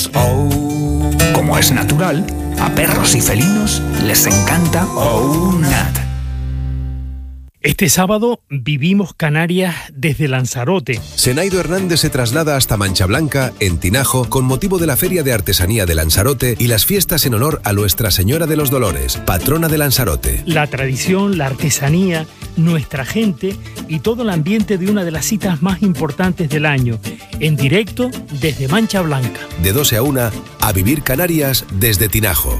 Oh. Como es natural, a perros y felinos les encanta OUNAT. Este sábado vivimos Canarias desde Lanzarote. Senaido Hernández se traslada hasta Mancha Blanca, en Tinajo, con motivo de la Feria de Artesanía de Lanzarote y las fiestas en honor a Nuestra Señora de los Dolores, patrona de Lanzarote. La tradición, la artesanía, nuestra gente y todo el ambiente de una de las citas más importantes del año. En directo desde Mancha Blanca. De 12 a 1, a vivir Canarias desde Tinajo.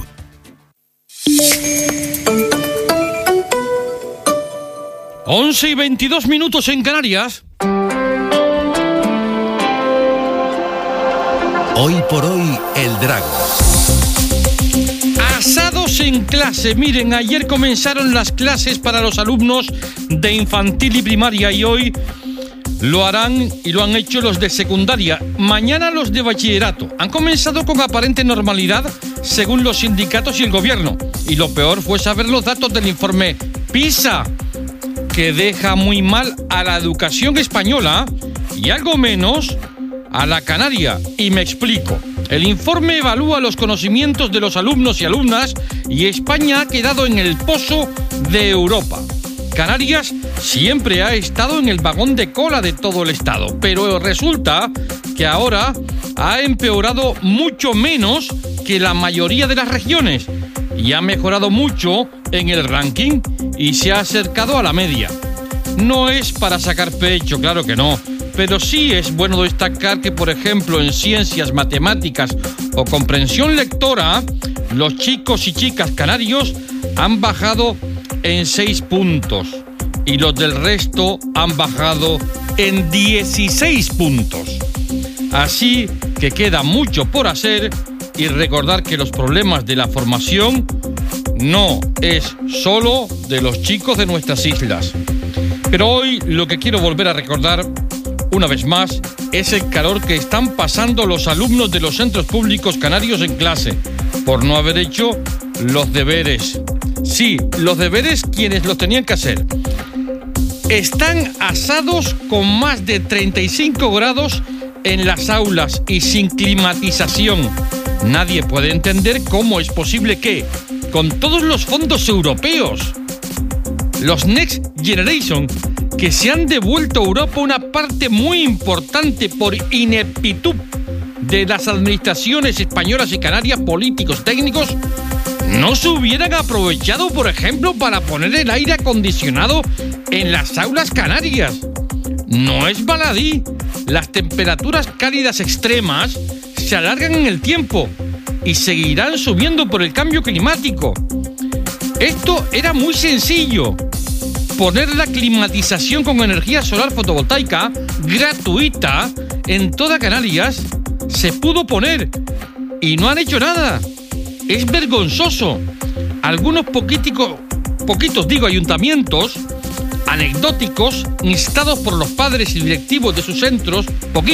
Once y 22 minutos en Canarias. Hoy por hoy, el Drago. Asados en clase. Miren, ayer comenzaron las clases para los alumnos de infantil y primaria y hoy lo harán y lo han hecho los de secundaria. Mañana los de bachillerato. Han comenzado con aparente normalidad según los sindicatos y el gobierno. Y lo peor fue saber los datos del informe PISA, que deja muy mal a la educación española y algo menos a la canaria. Y me explico. El informe evalúa los conocimientos de los alumnos y alumnas y España ha quedado en el pozo de Europa. Canarias siempre ha estado en el vagón de cola de todo el estado, pero resulta que ahora ha empeorado mucho menos que la mayoría de las regiones y ha mejorado mucho en el ranking y se ha acercado a la media. No es para sacar pecho, claro que no, pero sí es bueno destacar que, por ejemplo, en ciencias, matemáticas o comprensión lectora, los chicos y chicas canarios han bajado en 6 puntos y los del resto han bajado en 16 puntos. Así que queda mucho por hacer y recordar que los problemas de la formación no es solo de los chicos de nuestras islas. Pero hoy lo que quiero volver a recordar una vez más es el calor que están pasando los alumnos de los centros públicos canarios en clase por no haber hecho los deberes. Sí, los deberes quienes los tenían que hacer. Están asados con más de 35 grados en las aulas y sin climatización. Nadie puede entender cómo es posible que, con todos los fondos europeos, los Next Generation, que se han devuelto a Europa una parte muy importante por ineptitud de las administraciones españolas y canarias, políticos, técnicos, no se hubieran aprovechado, por ejemplo, para poner el aire acondicionado en las aulas canarias. No es baladí. Las temperaturas cálidas extremas se alargan en el tiempo y seguirán subiendo por el cambio climático. Esto era muy sencillo. Poner la climatización con energía solar fotovoltaica gratuita en toda Canarias se pudo poner y no han hecho nada. Es vergonzoso. Algunos poquitos ayuntamientos anecdóticos instados por los padres y directivos de sus centros,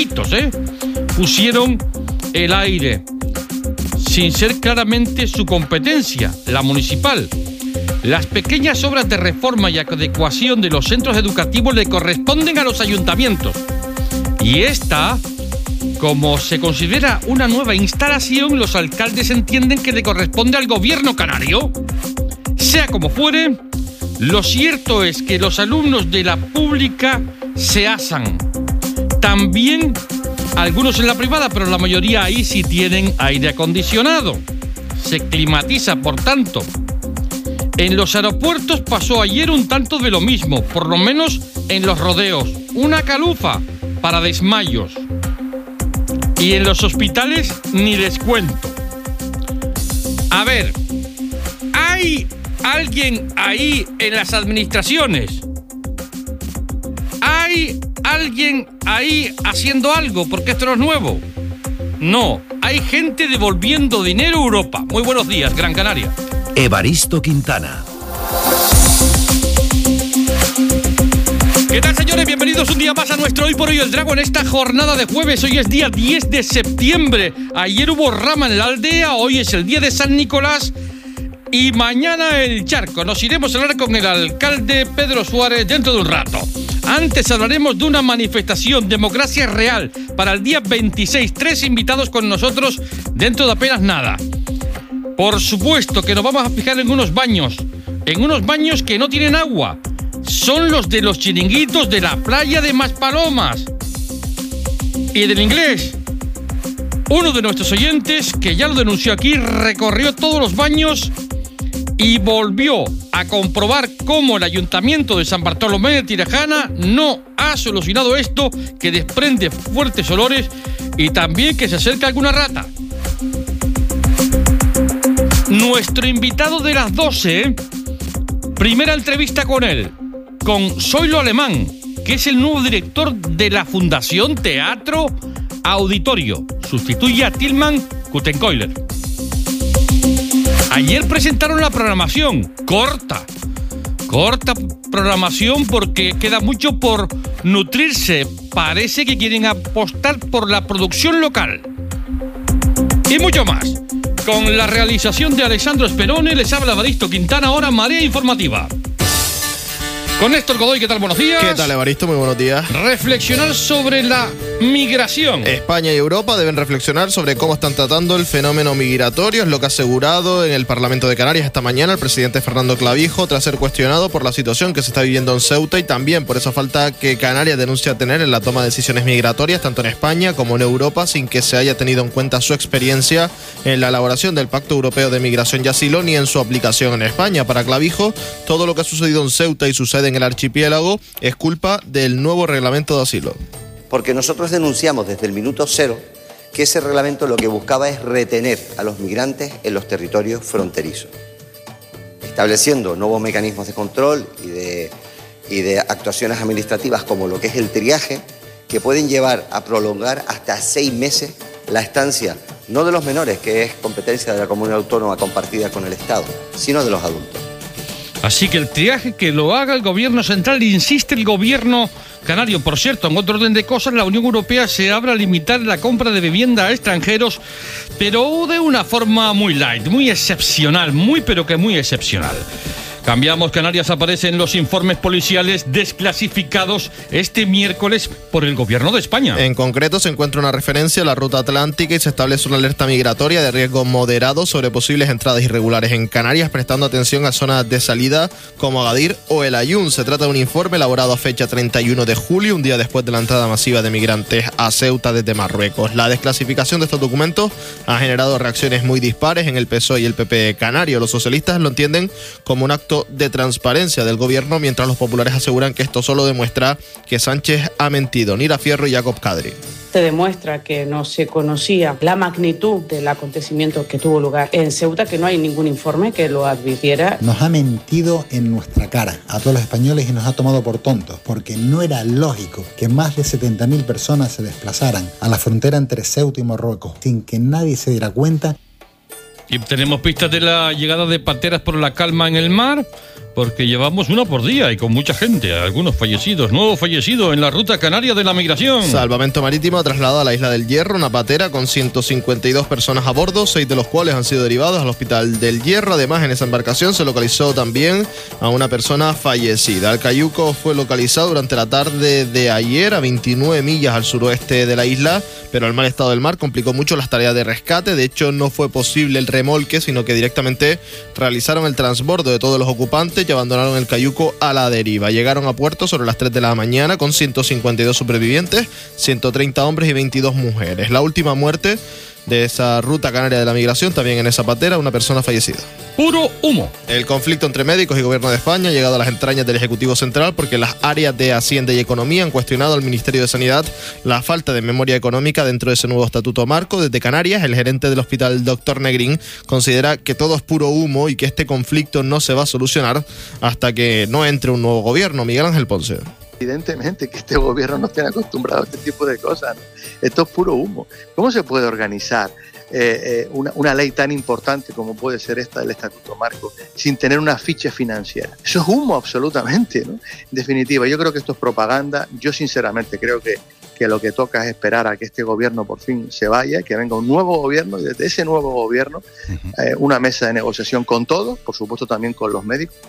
pusieron el aire sin ser claramente su competencia, la municipal. Las pequeñas obras de reforma y adecuación de los centros educativos le corresponden a los ayuntamientos. Y esta, como se considera una nueva instalación, los alcaldes entienden que le corresponde al gobierno canario. Sea como fuere, lo cierto es que los alumnos de la pública se asan. También algunos en la privada, pero la mayoría ahí sí tienen aire acondicionado. Se climatiza, por tanto. En los aeropuertos pasó ayer un tanto de lo mismo, por lo menos en los rodeos. Una calufa para desmayos. Y en los hospitales ni les cuento. A ver, ¿hay alguien ahí en las administraciones? ¿Hay alguien ahí haciendo algo? Porque esto no es nuevo. No, hay gente devolviendo dinero a Europa. Muy buenos días, Gran Canaria. Evaristo Quintana. ¿Qué tal, señores? Bienvenidos un día más a nuestro Hoy por Hoy el Drago en esta jornada de jueves. Hoy es día 10 de septiembre. Ayer hubo rama en la aldea, hoy es el día de San Nicolás y mañana el charco. Nos iremos a hablar con el alcalde Pedro Suárez dentro de un rato. Antes hablaremos de una manifestación, Democracia Real, para el día 26. 3 invitados con nosotros dentro de apenas nada. Por supuesto que nos vamos a fijar en unos baños que no tienen agua. Son los de los chiringuitos de la playa de Maspalomas. Y del inglés, uno de nuestros oyentes, que ya lo denunció aquí, recorrió todos los baños y volvió a comprobar cómo el Ayuntamiento de San Bartolomé de Tirajana no ha solucionado esto, que desprende fuertes olores y también que se acerca alguna rata. Nuestro invitado de las 12, primera entrevista con él, con Zoilo Alemán, que es el nuevo director de la Fundación Teatro Auditorio. Sustituye a Tilman Kuttenkeuler. Ayer presentaron la programación, corta programación porque queda mucho por nutrirse. Parece que quieren apostar por la producción local. Y mucho más. Con la realización de Alessandro Sperone, les habla Evaristo Quintana, ahora Marea Informativa. Con Néstor Godoy, ¿qué tal? Buenos días. ¿Qué tal, Evaristo? Muy buenos días. Reflexionar sobre la migración. España y Europa deben reflexionar sobre cómo están tratando el fenómeno migratorio, es lo que ha asegurado en el Parlamento de Canarias esta mañana el presidente Fernando Clavijo, tras ser cuestionado por la situación que se está viviendo en Ceuta y también por esa falta que Canarias denuncia tener en la toma de decisiones migratorias, tanto en España como en Europa, sin que se haya tenido en cuenta su experiencia en la elaboración del Pacto Europeo de Migración y Asilo ni en su aplicación en España. Para Clavijo, todo lo que ha sucedido en Ceuta y sucede en el archipiélago es culpa del nuevo reglamento de asilo. Porque nosotros denunciamos desde el minuto cero que ese reglamento lo que buscaba es retener a los migrantes en los territorios fronterizos, estableciendo nuevos mecanismos de control y de actuaciones administrativas como lo que es el triaje, que pueden llevar a prolongar hasta 6 meses la estancia, no de los menores, que es competencia de la comunidad autónoma compartida con el Estado, sino de los adultos. Así que el triaje que lo haga el gobierno central, insiste el gobierno canario. Por cierto, en otro orden de cosas, la Unión Europea se abre a limitar la compra de vivienda a extranjeros, pero de una forma muy light, muy excepcional, muy excepcional. Cambiamos. Canarias aparece en los informes policiales desclasificados este miércoles por el gobierno de España. En concreto, se encuentra una referencia a la ruta atlántica y se establece una alerta migratoria de riesgo moderado sobre posibles entradas irregulares en Canarias, prestando atención a zonas de salida como Agadir o El Ayun. Se trata de un informe elaborado a fecha 31 de julio, un día después de la entrada masiva de migrantes a Ceuta desde Marruecos. La desclasificación de estos documentos ha generado reacciones muy dispares en el PSOE y el PP canario. Los socialistas lo entienden como un acto de transparencia del gobierno, mientras los populares aseguran que esto solo demuestra que Sánchez ha mentido. Nira Fierro y Jacob Kadri. Se demuestra que no se conocía la magnitud del acontecimiento que tuvo lugar en Ceuta, que no hay ningún informe que lo advirtiera. Nos ha mentido en nuestra cara a todos los españoles y nos ha tomado por tontos, porque no era lógico que más de 70.000 personas se desplazaran a la frontera entre Ceuta y Marruecos sin que nadie se diera cuenta. Y tenemos pistas de la llegada de pateras por la calma en el mar, porque llevamos una por día y con mucha gente, algunos fallecidos, nuevo fallecido en la ruta canaria de la migración. Salvamento Marítimo ha trasladado a la Isla del Hierro una patera con 152 personas a bordo, 6 de los cuales han sido derivados al Hospital del Hierro. Además, en esa embarcación se localizó también a una persona fallecida. El cayuco fue localizado durante la tarde de ayer a 29 millas al suroeste de la isla, pero el mal estado del mar complicó mucho las tareas de rescate. De hecho, no fue posible el remolque, sino que directamente realizaron el transbordo de todos los ocupantes y abandonaron el cayuco a la deriva. Llegaron a puerto sobre las 3 de la mañana con 152 supervivientes, 130 hombres y 22 mujeres. La última muerte de esa ruta canaria de la migración, también en esa patera, una persona fallecida. Puro humo. El conflicto entre médicos y gobierno de España ha llegado a las entrañas del Ejecutivo Central porque las áreas de Hacienda y Economía han cuestionado al Ministerio de Sanidad la falta de memoria económica dentro de ese nuevo estatuto marco. Desde Canarias, el gerente del hospital, Dr. Negrín, considera que todo es puro humo y que este conflicto no se va a solucionar hasta que no entre un nuevo gobierno. Miguel Ángel Ponce. Evidentemente que este gobierno no esté acostumbrado a este tipo de cosas, ¿no? Esto es puro humo. ¿Cómo se puede organizar una ley tan importante como puede ser esta del Estatuto Marco sin tener una ficha financiera? Eso es humo absolutamente, ¿no? En definitiva, yo creo que esto es propaganda. Yo sinceramente creo que lo que toca es esperar a que este gobierno por fin se vaya, que venga un nuevo gobierno y desde ese nuevo gobierno una mesa de negociación con todos, por supuesto también con los médicos.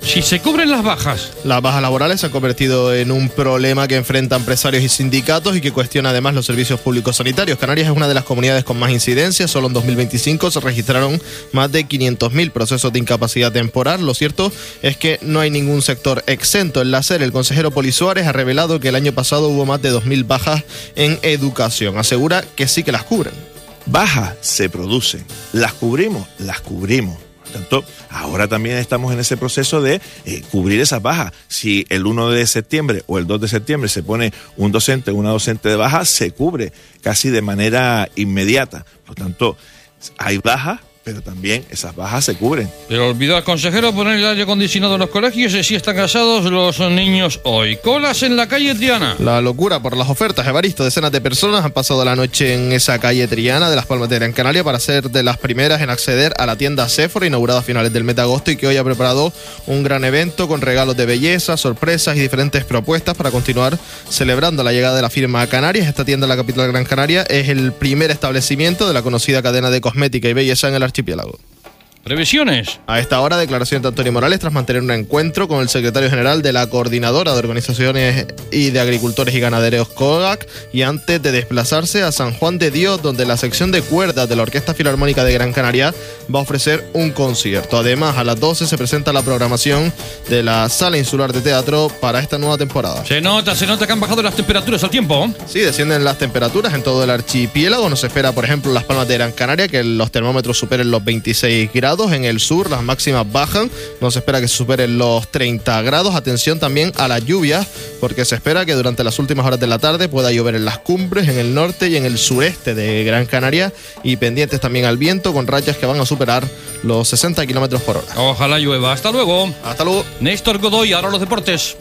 Si se cubren las bajas. Las bajas laborales se han convertido en un problema que enfrenta empresarios y sindicatos y que cuestiona además los servicios públicos sanitarios. Canarias es una de las comunidades con más incidencias. Solo en 2025 se registraron más de 500.000 procesos de incapacidad temporal. Lo cierto es que no hay ningún sector exento. En la SER, el consejero Poli Suárez ha revelado que el año pasado hubo más de 2.000 bajas en educación. Asegura que sí que las cubren. Bajas se producen. ¿Las cubrimos? Las cubrimos. Por tanto, ahora también estamos en ese proceso de cubrir esas bajas. Si el 1 de septiembre o el 2 de septiembre se pone un docente o una docente de baja, se cubre casi de manera inmediata. Por tanto, hay bajas, pero también esas bajas se cubren. Pero olvidó al consejero poner el aire acondicionado en los colegios y si están casados los niños hoy. Colas en la calle Triana. La locura por las ofertas, Evaristo. Decenas de personas han pasado la noche en esa calle Triana de Las Palmas de Gran Canaria para ser de las primeras en acceder a la tienda Sephora, inaugurada a finales del mes de agosto y que hoy ha preparado un gran evento con regalos de belleza, sorpresas y diferentes propuestas para continuar celebrando la llegada de la firma a Canarias. Esta tienda en la capital de Gran Canaria es el primer establecimiento de la conocida cadena de cosmética y belleza en el archipiélago. Previsiones. A esta hora, declaración de Antonio Morales tras mantener un encuentro con el secretario general de la Coordinadora de Organizaciones y de Agricultores y Ganaderos COAG y antes de desplazarse a San Juan de Dios, donde la sección de cuerdas de la Orquesta Filarmónica de Gran Canaria va a ofrecer un concierto. Además, a las 12 se presenta la programación de la Sala Insular de Teatro para esta nueva temporada. Se nota que han bajado las temperaturas al tiempo. Sí, descienden las temperaturas en todo el archipiélago. Nos espera, por ejemplo, Las Palmas de Gran Canaria, que los termómetros superen los 26 grados. En el sur las máximas bajan, no se espera que se superen los 30 grados. Atención también a las lluvias, porque se espera que durante las últimas horas de la tarde pueda llover en las cumbres, en el norte y en el sureste de Gran Canaria, y pendientes también al viento con rachas que van a superar los 60 kilómetros por hora. Ojalá llueva. Hasta luego. Hasta luego. Néstor Godoy, ahora los deportes.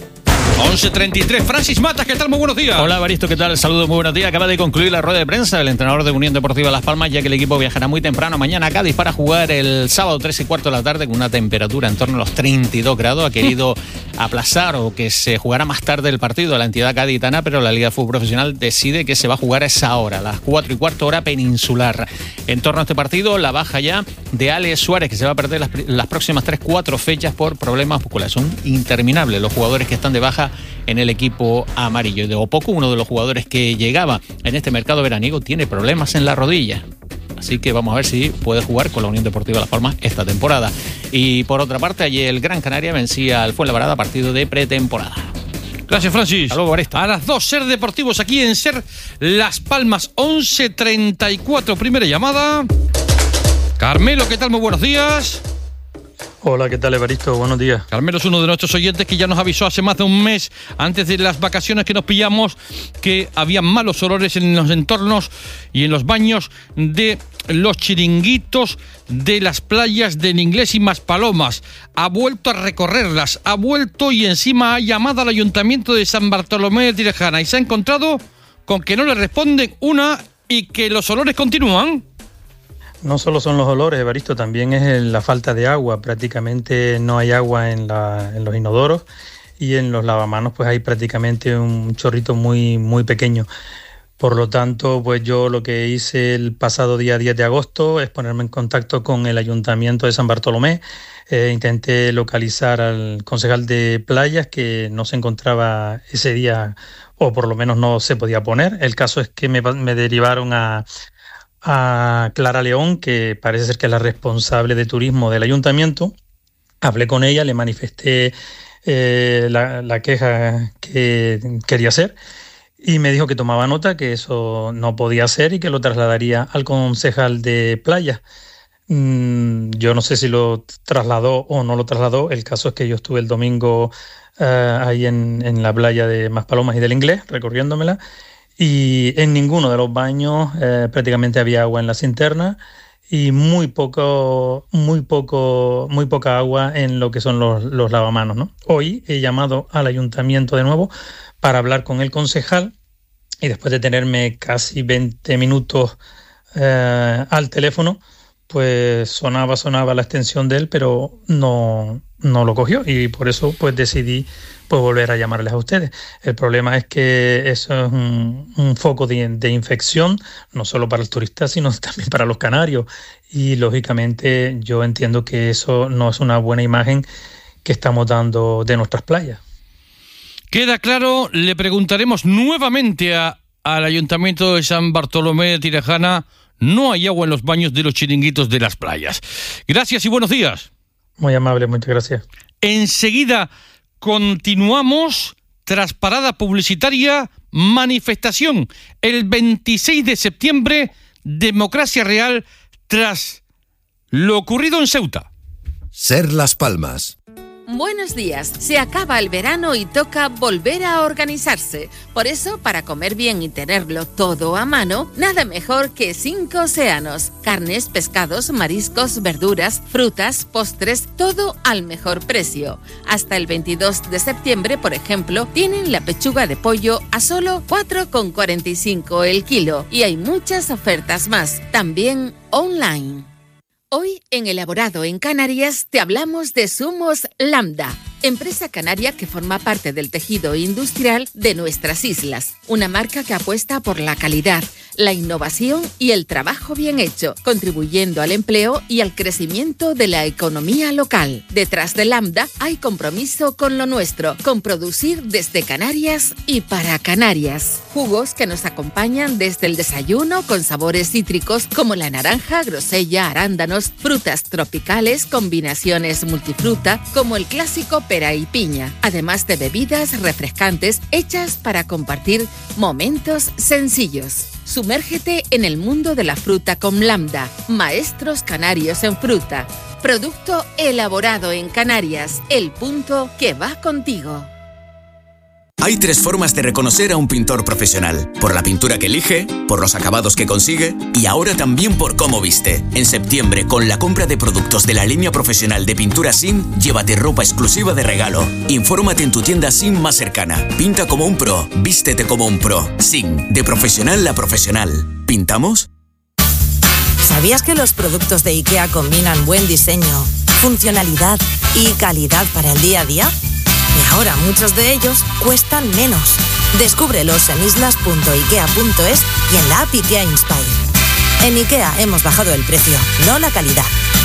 11:33, Francis Matas, ¿qué tal? Muy buenos días. Hola, Evaristo, ¿qué tal? Saludos, muy buenos días. Acaba de concluir la rueda de prensa del entrenador de Unión Deportiva Las Palmas, ya que el equipo viajará muy temprano mañana a Cádiz para jugar el sábado 3:15 de la tarde con una temperatura en torno a los 32 grados. Ha querido aplazar o que se jugara más tarde el partido a la entidad gaditana, pero la Liga de Fútbol Profesional decide que se va a jugar a esa hora, a las 4:15 hora peninsular. En torno a este partido, la baja ya de Alex Suárez, que se va a perder las próximas 3-4 fechas por problemas musculares. Son interminables los jugadores que están de baja en el equipo amarillo. De poco, uno de los jugadores que llegaba en este mercado veraniego tiene problemas en la rodilla. Así que vamos a ver si puede jugar con la Unión Deportiva Las Palmas esta temporada. Y por otra parte, ayer el Gran Canaria vencía al Fuenlabrada, partido de pretemporada. Gracias, Francis. Hasta luego, Evaristo. A las 2, Ser Deportivos aquí en Ser Las Palmas, 11:34. Primera llamada. Carmelo, ¿qué tal? Muy buenos días. Hola, ¿qué tal, Evaristo? Buenos días. Carmelo es uno de nuestros oyentes que ya nos avisó hace más de un mes, antes de las vacaciones que nos pillamos, que había malos olores en los entornos y en los baños de los chiringuitos de las playas del Inglés y Maspalomas. Ha vuelto a recorrerlas, ha vuelto y encima ha llamado al Ayuntamiento de San Bartolomé de Tirajana y se ha encontrado con que no le responden una y que los olores continúan. No solo son los olores, Evaristo, también es la falta de agua. Prácticamente no hay agua en los inodoros y en los lavamanos pues hay prácticamente un chorrito muy, muy pequeño. Por lo tanto, pues yo lo que hice el pasado día 10 de agosto es ponerme en contacto con el Ayuntamiento de San Bartolomé. Intenté localizar al concejal de playas que no se encontraba ese día, o por lo menos no se podía poner. El caso es que me derivaron a Clara León, que parece ser que es la responsable de turismo del ayuntamiento. Hablé con ella, le manifesté la queja que quería hacer y me dijo que tomaba nota, que eso no podía ser y que lo trasladaría al concejal de playa. Yo no sé si lo trasladó o no lo trasladó. El caso es que yo estuve el domingo ahí en la playa de Maspalomas y del Inglés, recorriéndomela, y en ninguno de los baños prácticamente había agua en la cisterna y muy poca agua en lo que son los lavamanos, ¿no? Hoy he llamado al ayuntamiento de nuevo para hablar con el concejal y después de tenerme casi 20 minutos al teléfono, pues sonaba la extensión de él, pero no lo cogió y por eso pues decidí pues volver a llamarles a ustedes. El problema es que eso es un foco de infección, no solo para los turistas, sino también para los canarios. Y lógicamente yo entiendo que eso no es una buena imagen que estamos dando de nuestras playas. Queda claro, le preguntaremos nuevamente al Ayuntamiento de San Bartolomé de Tirajana. No hay agua en los baños de los chiringuitos de las playas. Gracias y buenos días. Muy amable, muchas gracias. Enseguida continuamos tras parada publicitaria, manifestación el 26 de septiembre, democracia real tras lo ocurrido en Ceuta. Ser Las Palmas. Buenos días. Se acaba el verano y toca volver a organizarse. Por eso, para comer bien y tenerlo todo a mano, nada mejor que 5 Océanos. Carnes, pescados, mariscos, verduras, frutas, postres, todo al mejor precio. Hasta el 22 de septiembre, por ejemplo, tienen la pechuga de pollo a solo 4,45 el kilo. Y hay muchas ofertas más, también online. Hoy, en Elaborado en Canarias, te hablamos de Zumos Lambda, empresa canaria que forma parte del tejido industrial de nuestras islas. Una marca que apuesta por la calidad, la innovación y el trabajo bien hecho, contribuyendo al empleo y al crecimiento de la economía local. Detrás de Lambda hay compromiso con lo nuestro, con producir desde Canarias y para Canarias. Jugos que nos acompañan desde el desayuno con sabores cítricos como la naranja, grosella, arándanos, frutas tropicales, combinaciones multifruta como el clásico pera y piña, además de bebidas refrescantes hechas para compartir momentos sencillos. Sumérgete en el mundo de la fruta con Lambda, maestros canarios en fruta. Producto elaborado en Canarias, el punto que va contigo. Hay 3 formas de reconocer a un pintor profesional: por la pintura que elige, por los acabados que consigue y ahora también por cómo viste. En septiembre, con la compra de productos de la línea profesional de pintura SIN, llévate ropa exclusiva de regalo. Infórmate en tu tienda SIN más cercana. Pinta como un pro, vístete como un pro. SIN, de profesional a profesional. ¿Pintamos? ¿Sabías que los productos de IKEA combinan buen diseño, funcionalidad y calidad para el día a día? Y ahora muchos de ellos cuestan menos. Descúbrelos en islas.ikea.es y en la app IKEA Inspire. En IKEA hemos bajado el precio, no la calidad.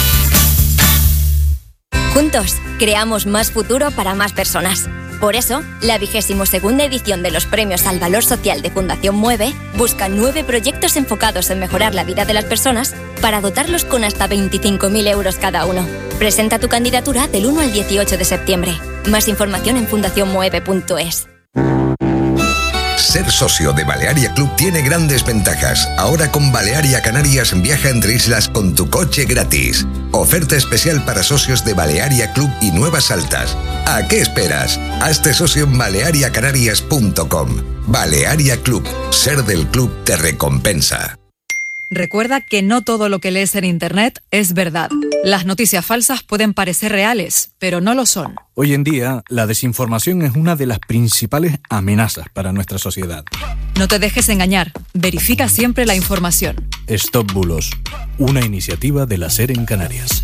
Juntos, creamos más futuro para más personas. Por eso, la 22ª edición de los Premios al Valor Social de Fundación Mueve busca 9 proyectos enfocados en mejorar la vida de las personas para dotarlos con hasta 25.000 euros cada uno. Presenta tu candidatura del 1 al 18 de septiembre. Más información en fundacionmueve.es. Ser socio de Balearia Club tiene grandes ventajas. Ahora con Balearia Canarias viaja entre islas con tu coche gratis. Oferta especial para socios de Balearia Club y Nuevas Altas. ¿A qué esperas? Hazte socio en baleariacanarias.com. Balearia Club. Ser del club te recompensa. Recuerda que no todo lo que lees en Internet es verdad. Las noticias falsas pueden parecer reales, pero no lo son. Hoy en día, la desinformación es una de las principales amenazas para nuestra sociedad. No te dejes engañar. Verifica siempre la información. Stop Bulos, una iniciativa de la SER en Canarias.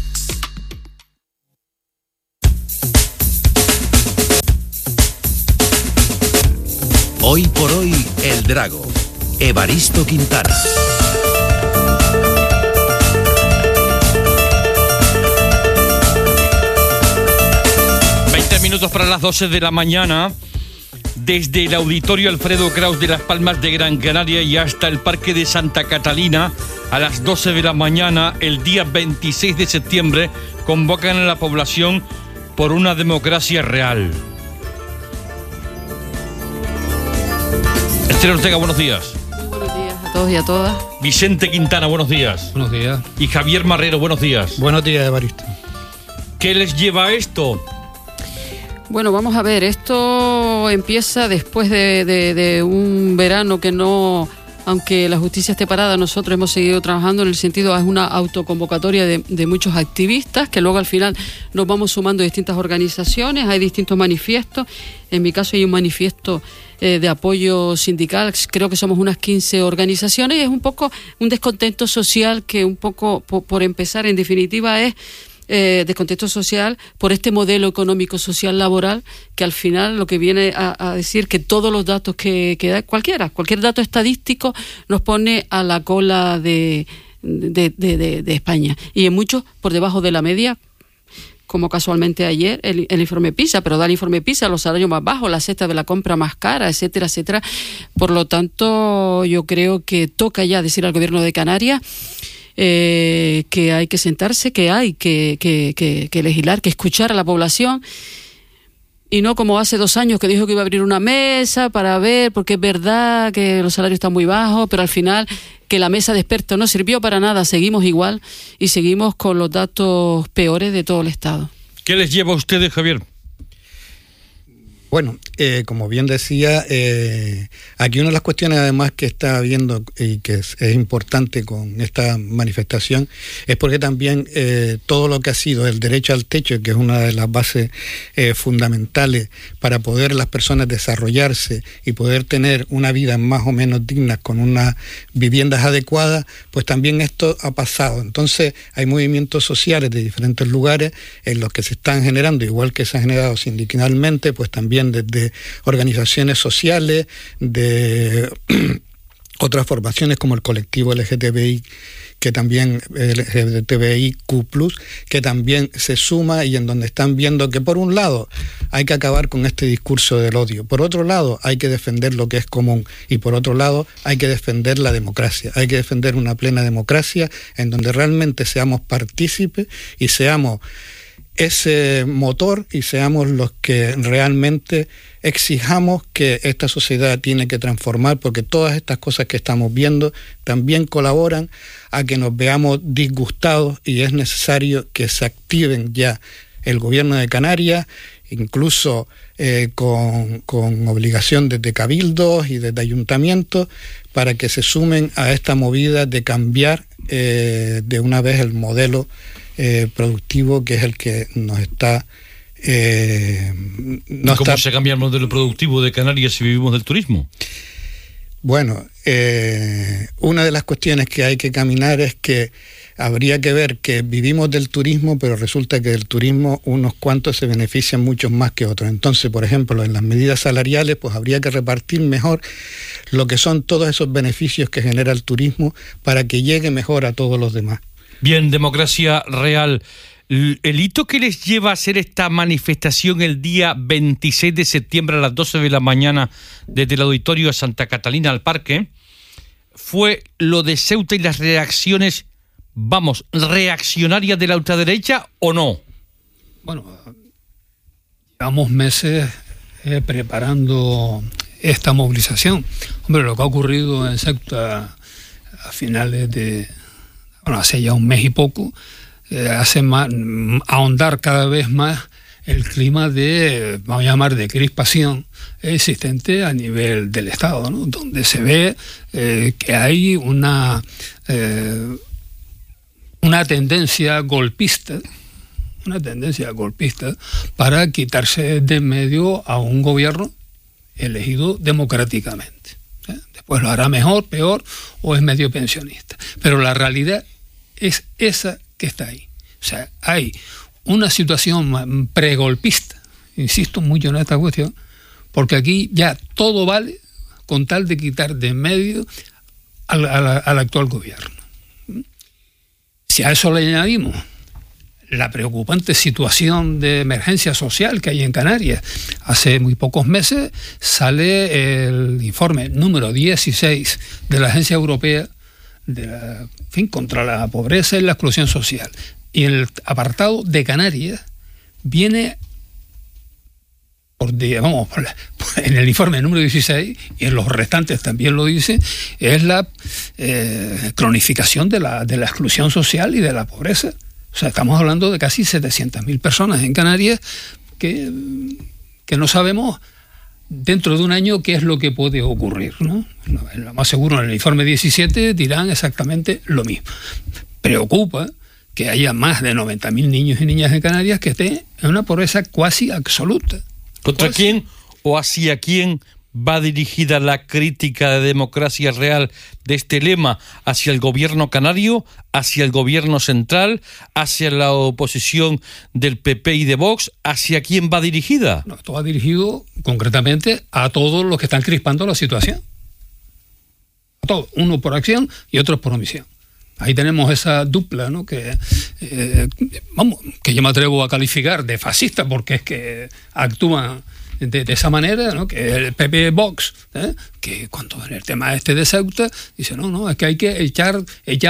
Hoy por hoy, El Drago. Evaristo Quintana. Minutos para las 12 de la mañana, desde el Auditorio Alfredo Kraus de Las Palmas de Gran Canaria y hasta el Parque de Santa Catalina, a las 12 de la mañana, el día 26 de septiembre, convocan a la población por una democracia real. Esther Ortega, buenos días. Muy buenos días a todos y a todas. Vicente Quintana, buenos días. Buenos días. Y Javier Marrero, buenos días. Buenos días, Evaristo. ¿Qué les lleva a esto? Bueno, vamos a ver, esto empieza después de un verano que no, aunque la justicia esté parada, nosotros hemos seguido trabajando en el sentido, es una autoconvocatoria de muchos activistas, que luego al final nos vamos sumando distintas organizaciones, hay distintos manifiestos, en mi caso hay un manifiesto de apoyo sindical, creo que somos unas 15 organizaciones, y es un poco un descontento social que un poco, por empezar, en definitiva es descontento social por este modelo económico social laboral que al final lo que viene a decir que todos los datos que da cualquier dato estadístico nos pone a la cola de España y en muchos por debajo de la media como casualmente ayer el informe PISA, pero da el informe PISA los salarios más bajos, la cesta de la compra más cara, etcétera, etcétera. Por lo tanto, yo creo que toca ya decir al gobierno de Canarias que hay que sentarse, que hay que legislar, que escuchar a la población, y no como hace 2 años que dijo que iba a abrir una mesa para ver, porque es verdad que los salarios están muy bajos, pero al final que la mesa de expertos no sirvió para nada, seguimos igual y seguimos con los datos peores de todo el Estado. ¿Qué les lleva a ustedes, Javier? Bueno, como bien decía, aquí una de las cuestiones además que está habiendo y que es importante con esta manifestación es porque también todo lo que ha sido el derecho al techo, que es una de las bases fundamentales para poder las personas desarrollarse y poder tener una vida más o menos digna con unas viviendas adecuadas, pues también esto ha pasado. Entonces hay movimientos sociales de diferentes lugares en los que se están generando, igual que se ha generado sindicalmente, pues también desde organizaciones sociales, de otras formaciones como el colectivo LGTBI, que también LGTBIQ+, que también se suma y en donde están viendo que por un lado hay que acabar con este discurso del odio, por otro lado hay que defender lo que es común y por otro lado hay que defender la democracia, hay que defender una plena democracia en donde realmente seamos partícipes y seamos ese motor y seamos los que realmente exijamos que esta sociedad tiene que transformar, porque todas estas cosas que estamos viendo también colaboran a que nos veamos disgustados y es necesario que se activen ya el gobierno de Canarias, incluso con obligación desde cabildos y desde ayuntamientos, para que se sumen a esta movida de cambiar de una vez el modelo productivo, que es el que nos está... ¿Cómo se cambia el modelo productivo de Canarias si vivimos del turismo? Bueno, una de las cuestiones que hay que caminar es que habría que ver que vivimos del turismo, pero resulta que del turismo unos cuantos se benefician muchos más que otros. Entonces, por ejemplo, en las medidas salariales, pues habría que repartir mejor lo que son todos esos beneficios que genera el turismo para que llegue mejor a todos los demás. Bien, Democracia Real. El hito que les lleva a hacer esta manifestación el día 26 de septiembre a las 12 de la mañana desde el auditorio de Santa Catalina al Parque fue lo de Ceuta y las reacciones, reaccionarias de la ultraderecha, ¿o no? Bueno, llevamos meses preparando esta movilización. Hombre, lo que ha ocurrido en Ceuta a finales de... Bueno, hace ya un mes y poco, hace ahondar cada vez más el clima de, vamos a llamar, de crispación existente a nivel del Estado, ¿no? Donde se ve que hay una tendencia golpista, para quitarse de en medio a un gobierno elegido democráticamente. Después lo hará mejor, peor, o es medio pensionista. Pero la realidad es esa que está ahí. O sea, hay una situación pregolpista, insisto mucho en esta cuestión, porque aquí ya todo vale con tal de quitar de en medio al actual gobierno. Si a eso le añadimos la preocupante situación de emergencia social que hay en Canarias, hace muy pocos meses sale el informe número 16 de la Agencia Europea contra la pobreza y la exclusión social. Y en el apartado de Canarias viene, en el informe número 16, y en los restantes también lo dice, es la cronificación de la exclusión social y de la pobreza. O sea, estamos hablando de casi 700.000 personas en Canarias que no sabemos dentro de un año qué es lo que puede ocurrir, ¿no? Lo más seguro, en el informe 17 dirán exactamente lo mismo. Preocupa que haya más de 90.000 niños y niñas en Canarias que estén en una pobreza casi absoluta. ¿Contra quién o hacia quién va dirigida la crítica de Democracia Real de este lema? ¿Hacia el gobierno canario, hacia el gobierno central, hacia la oposición del PP y de Vox? ¿Hacia quién va dirigida? No, esto va dirigido concretamente a todos los que están crispando la situación. A todos, uno por acción y otros por omisión. Ahí tenemos esa dupla, ¿no? Que yo me atrevo a calificar de fascista, porque es que actúan de esa manera, ¿no? Que el PP Vox, que cuando en el tema este de Ceuta dice no, es que hay que echar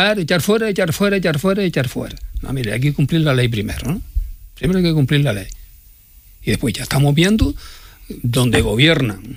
fuera. No, mire, hay que cumplir la ley primero, ¿no? Primero hay que cumplir la ley. Y después ya estamos viendo donde gobiernan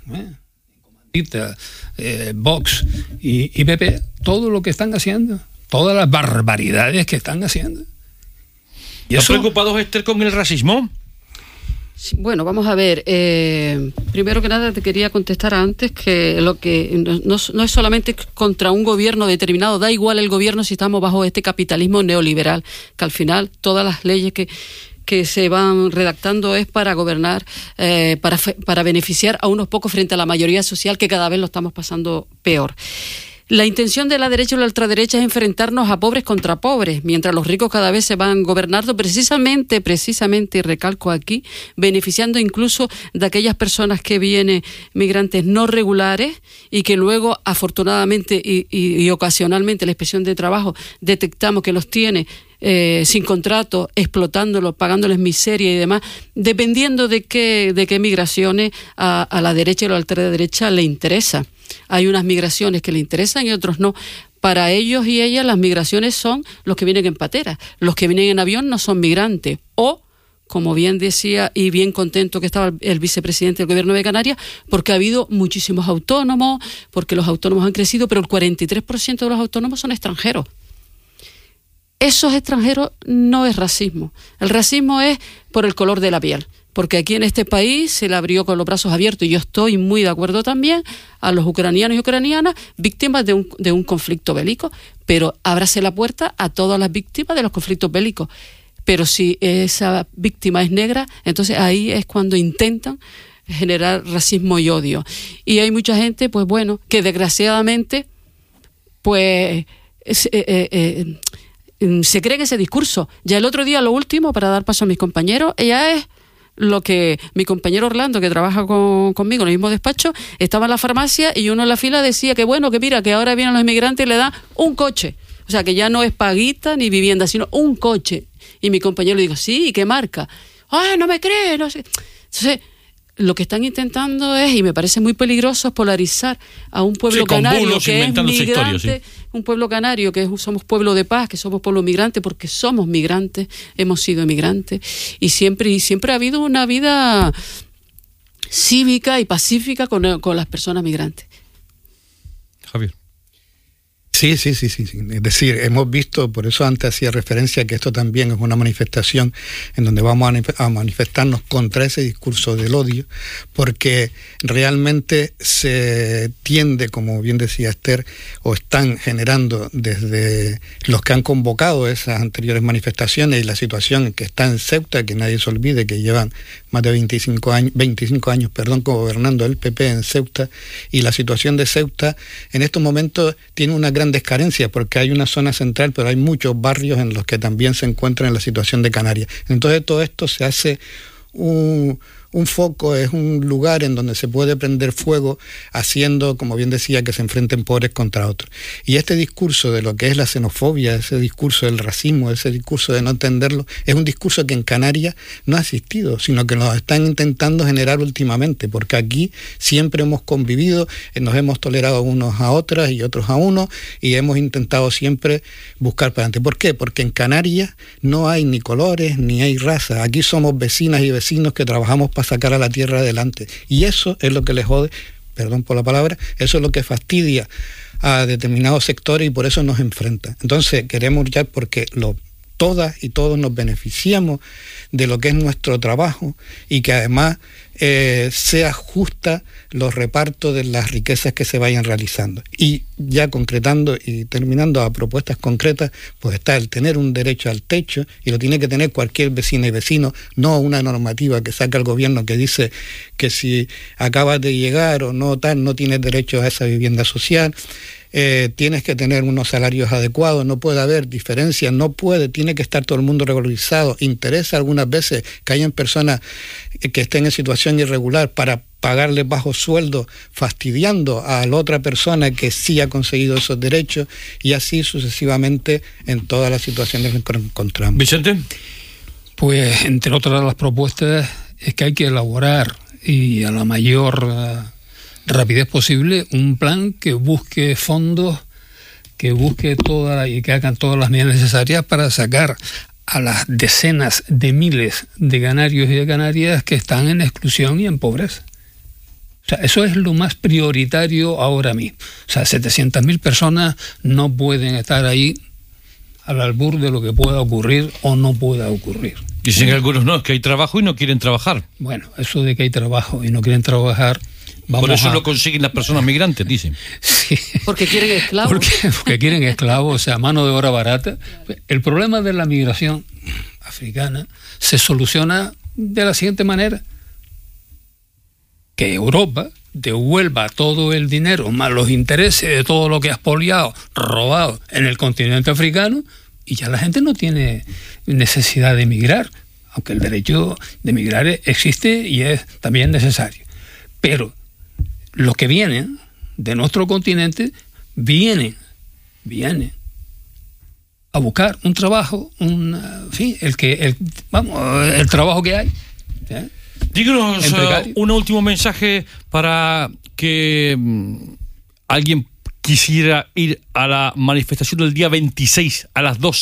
Vox y PP, todo lo que están haciendo, todas las barbaridades que están haciendo. ¿Están preocupados, Esther, con el racismo? Sí, bueno, vamos a ver. Primero que nada te quería contestar antes que lo que no es solamente contra un gobierno determinado, da igual el gobierno si estamos bajo este capitalismo neoliberal, que al final todas las leyes que se van redactando es para gobernar, para beneficiar a unos pocos frente a la mayoría social, que cada vez lo estamos pasando peor. La intención de la derecha y la ultraderecha es enfrentarnos a pobres contra pobres, mientras los ricos cada vez se van gobernando precisamente, y recalco aquí, beneficiando incluso de aquellas personas que vienen migrantes no regulares y que luego, afortunadamente y ocasionalmente, la inspección de trabajo detectamos que los tiene sin contrato, explotándolos, pagándoles miseria y demás, dependiendo de qué migraciones a la derecha y a la ultraderecha le interesa. Hay unas migraciones que le interesan y otros no. Para ellos y ellas las migraciones son los que vienen en patera. Los que vienen en avión no son migrantes. O, como bien decía y bien contento que estaba el vicepresidente del gobierno de Canarias, porque ha habido muchísimos autónomos, porque los autónomos han crecido, pero el 43% de los autónomos son extranjeros. Esos extranjeros no es racismo. El racismo es por el color de la piel. Porque aquí en este país se le abrió con los brazos abiertos, y yo estoy muy de acuerdo también, a los ucranianos y ucranianas víctimas de un conflicto bélico, pero ábrase la puerta a todas las víctimas de los conflictos bélicos. Pero si esa víctima es negra, entonces ahí es cuando intentan generar racismo y odio. Y hay mucha gente, pues bueno, que desgraciadamente, pues se cree en ese discurso. Ya el otro día, lo último, para dar paso a mis compañeros, ella es lo que mi compañero Orlando, que trabaja conmigo en el mismo despacho, estaba en la farmacia y uno en la fila decía que bueno, que mira, que ahora vienen los inmigrantes y le dan un coche. O sea, que ya no es paguita ni vivienda, sino un coche. Y mi compañero le dijo, sí, ¿qué marca? ¡Ay, no me cree! No sé. Entonces, lo que están intentando es, y me parece muy peligroso, polarizar a un pueblo canario que es migrante, un pueblo canario que somos pueblo de paz, que somos pueblo migrante, porque somos migrantes, hemos sido emigrantes, y siempre ha habido una vida cívica y pacífica con las personas migrantes. Javier. Sí. Es decir, hemos visto, por eso antes hacía referencia a que esto también es una manifestación en donde vamos a manifestarnos contra ese discurso del odio, porque realmente se tiende, como bien decía Esther, o están generando desde los que han convocado esas anteriores manifestaciones y la situación que está en Ceuta, que nadie se olvide que llevan más de 25 años, gobernando el PP en Ceuta, y la situación de Ceuta en estos momentos tiene una gran carencias, porque hay una zona central, pero hay muchos barrios en los que también se encuentran en la situación de Canarias. Entonces todo esto se hace un foco, es un lugar en donde se puede prender fuego, haciendo, como bien decía, que se enfrenten pobres contra otros. Y este discurso de lo que es la xenofobia, ese discurso del racismo, ese discurso de no entenderlo, es un discurso que en Canarias no ha existido, sino que lo están intentando generar últimamente, porque aquí siempre hemos convivido, nos hemos tolerado unos a otras y otros a unos, y hemos intentado siempre buscar para adelante. ¿Por qué? Porque en Canarias no hay ni colores, ni hay raza. Aquí somos vecinas y vecinos que trabajamos para sacar a la tierra adelante, y eso es lo que les jode, perdón por la palabra, eso es lo que fastidia a determinados sectores y por eso nos enfrentan. Entonces queremos luchar porque todas y todos nos beneficiamos de lo que es nuestro trabajo, y que además sea justa los repartos de las riquezas que se vayan realizando. Y ya concretando y terminando a propuestas concretas, pues está el tener un derecho al techo, y lo tiene que tener cualquier vecina y vecino, no una normativa que saca el gobierno que dice que si acabas de llegar o no tal, no tienes derecho a esa vivienda social. Tienes que tener unos salarios adecuados, no puede haber diferencias, tiene que estar todo el mundo regularizado. Interesa algunas veces que hayan personas que estén en situación irregular para pagarle bajo sueldo, fastidiando a la otra persona que sí ha conseguido esos derechos, y así sucesivamente en todas las situaciones en que nos encontramos. Vicente. Pues entre otras de las propuestas es que hay que elaborar, y a la mayor rapidez posible, un plan que busque fondos, que busque y que hagan todas las medidas necesarias para sacar a las decenas de miles de canarios y de canarias que están en exclusión y en pobreza. O sea, eso es lo más prioritario ahora mismo. O sea, 700.000 personas no pueden estar ahí al albur de lo que pueda ocurrir o no pueda ocurrir. Dicen algunos no, es que hay trabajo y no quieren trabajar. Bueno, eso de que hay trabajo y no quieren trabajar... Por eso lo consiguen las personas migrantes, dicen. Sí. Porque quieren esclavos. Porque quieren esclavos, o sea, mano de obra barata. El problema de la migración africana se soluciona de la siguiente manera: que Europa devuelva todo el dinero más los intereses de todo lo que ha expoliado, robado en el continente africano, y ya la gente no tiene necesidad de emigrar, aunque el derecho de emigrar existe y es también necesario. Pero los que vienen de nuestro continente vienen a buscar un trabajo, el trabajo que hay. ¿Sí? Díganos un último mensaje para que alguien quisiera ir a la manifestación del día 26 a las 2.